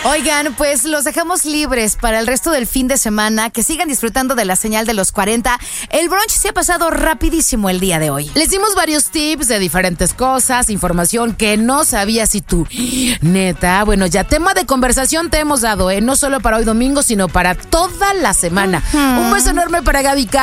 Oigan, pues los dejamos libres para el resto del fin de semana. Que sigan disfrutando de la señal de los 40. El brunch se ha pasado rapidísimo el día de hoy. Les dimos varios tips de diferentes cosas, información que no sabías y tú. Neta, bueno, ya tema de conversación te hemos dado, no solo para hoy domingo, sino para toda la semana. Un beso enorme para Gaby K.